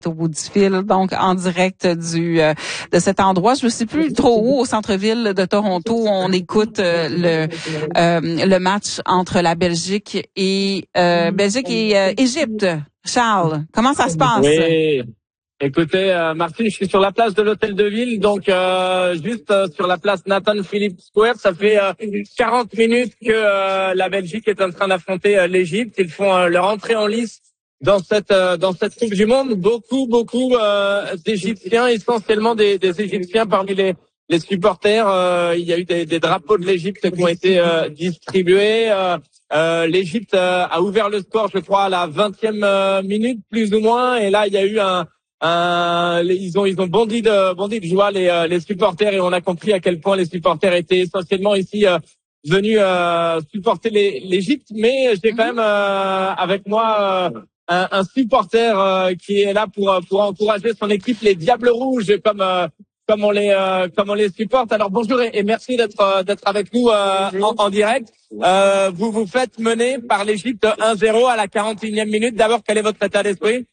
au bout du fil, donc en direct de cet endroit. Je ne sais plus trop où, au centre-ville de Toronto, on écoute le match entre la Belgique et Égypte. Charles, comment ça se passe? Oui. Écoutez, Martine, je suis sur la place de l'Hôtel de Ville, donc juste sur la place Nathan Phillips Square. Ça fait 40 minutes que la Belgique est en train d'affronter l'Égypte. Ils font leur entrée en lice dans cette Coupe du Monde. Beaucoup d'Égyptiens, essentiellement des Égyptiens parmi les supporters. Il y a eu des drapeaux de l'Égypte qui ont été distribués. L'Égypte a ouvert le score, je crois, à la 20e minute, plus ou moins. Et là, il y a eu ils ont bondi de joie les supporters, et on a compris à quel point les supporters étaient essentiellement ici venus supporter l'Égypte. Mais j'ai quand même avec moi un supporter qui est là pour encourager son équipe, les Diables Rouges, comme on les supporte. Alors bonjour et merci d'être avec nous en direct. Vous vous faites mener par l'Égypte 1-0 à la 41e minute. D'abord, quel est votre état d'esprit?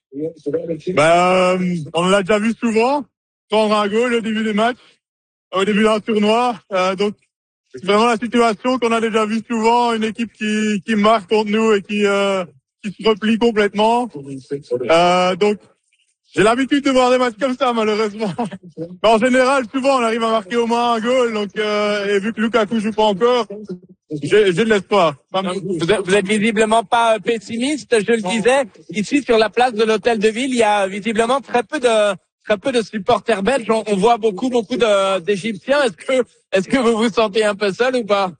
On l'a déjà vu souvent prendre un goal au début des matchs, au début d'un tournoi. Donc c'est vraiment la situation qu'on a déjà vu souvent, une équipe qui marque contre nous et qui se replie complètement. Donc j'ai l'habitude de voir des matchs comme ça, malheureusement. Mais en général, souvent, on arrive à marquer au moins un goal. Donc, et vu que Lukaku joue pas encore, j'ai de l'espoir. Vous êtes visiblement pas pessimiste, je le disais. Ici, sur la place de l'Hôtel de Ville, il y a visiblement très peu de supporters belges. On voit beaucoup d'Égyptiens. Est-ce que vous vous sentez un peu seul ou pas?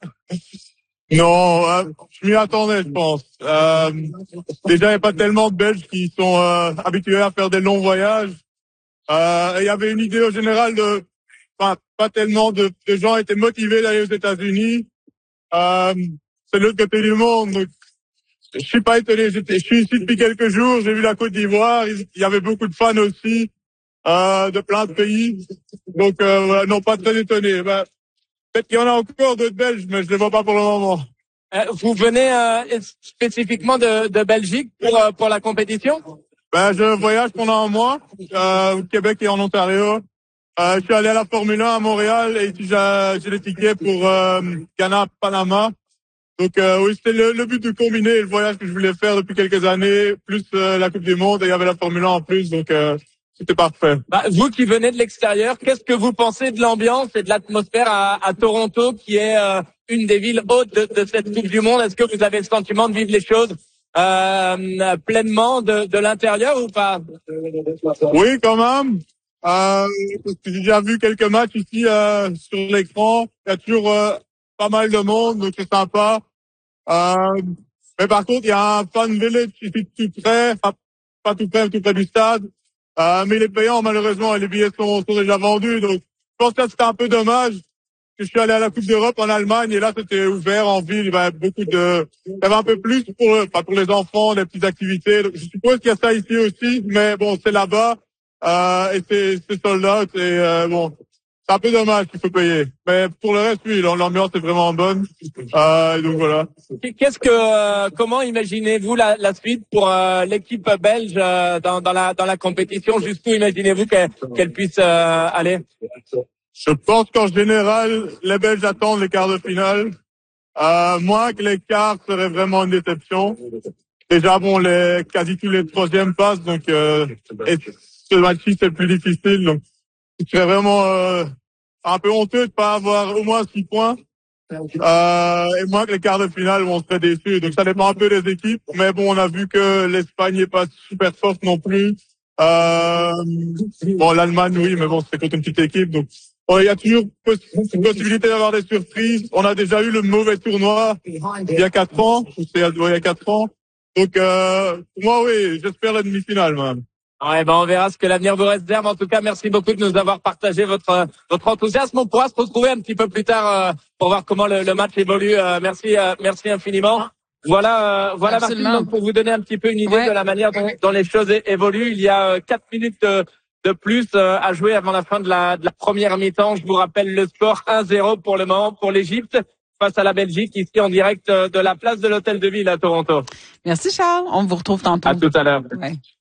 Non, je m'y attendais, je pense. Déjà, il n'y a pas tellement de Belges qui sont habitués à faire des longs voyages. Il y avait une idée au général pas tellement de gens étaient motivés d'aller aux États-Unis. C'est l'autre côté du monde. Donc, je suis pas étonné. Je suis ici depuis quelques jours. J'ai vu la Côte d'Ivoire. Il y avait beaucoup de fans aussi de plein de pays. Donc, voilà, non, pas très étonné. Peut-être qu'il y en a encore d'autres Belges, mais je les vois pas pour le moment. Vous venez spécifiquement de Belgique pour la compétition? Je voyage pendant un mois au Québec et en Ontario. Je suis allé à la Formule 1 à Montréal et ici j'ai les tickets pour Ghana, Panama. Donc oui, c'était le but de combiner le voyage que je voulais faire depuis quelques années, plus la Coupe du Monde, et il y avait la Formule 1 en plus, donc c'était parfait. Vous qui venez de l'extérieur, qu'est-ce que vous pensez de l'ambiance et de l'atmosphère à Toronto, qui est une des villes hautes de cette Coupe du Monde? Est-ce que vous avez le sentiment de vivre les choses pleinement de l'intérieur ou pas? Oui, quand même. J'ai déjà vu quelques matchs ici sur l'écran. Il y a toujours pas mal de monde, donc c'est sympa. Mais par contre, il y a un fan village ici tout près, pas tout près du stade. Mais il est payant, malheureusement, et les billets sont déjà vendus. Donc, je pense que c'était un peu dommage. Je suis allé à la Coupe d'Europe en Allemagne et là, c'était ouvert en ville. Il y avait il y avait un peu plus pour les enfants, des petites activités. Donc, je suppose qu'il y a ça ici aussi, mais bon, c'est là-bas, et c'est sold out et bon, c'est un peu dommage qu'il faut payer. Mais pour le reste, oui, l'ambiance est vraiment bonne. Donc voilà. Comment imaginez-vous la suite pour l'équipe belge dans la compétition? Jusqu'où imaginez-vous qu'elle puisse aller? Je pense qu'en général, les Belges attendent les quarts de finale. Moins que les quarts serait vraiment une déception. Déjà, bon, quasi tous les troisièmes passent, donc et ce match-ci, c'est le plus difficile. Donc, ce serait vraiment un peu honteux de pas avoir au moins 6 points. Et moins que les quarts de finale, on serait déçus. Donc, ça dépend un peu des équipes. Mais bon, on a vu que l'Espagne n'est pas super forte non plus. Bon, l'Allemagne, oui, mais bon, c'est contre une petite équipe, donc il y a toujours possibilité d'avoir des surprises. On a déjà eu le mauvais tournoi il y a 4 ans. Il y a 4 ans. Donc, pour moi, oui, j'espère la demi-finale, même. Ouais, on verra ce que l'avenir vous réserve. En tout cas, merci beaucoup de nous avoir partagé votre enthousiasme. On pourra se retrouver un petit peu plus tard pour voir comment le match évolue. Merci infiniment. Voilà Martine, donc pour vous donner un petit peu une idée de la manière dont les choses évoluent. Il y a 4 minutes de plus à jouer avant la fin de la première mi-temps. Je vous rappelle le score 1-0 pour le moment pour l'Égypte face à la Belgique, ici en direct de la place de l'Hôtel de Ville à Toronto. Merci Charles, on vous retrouve tantôt. À tout à l'heure. Ouais.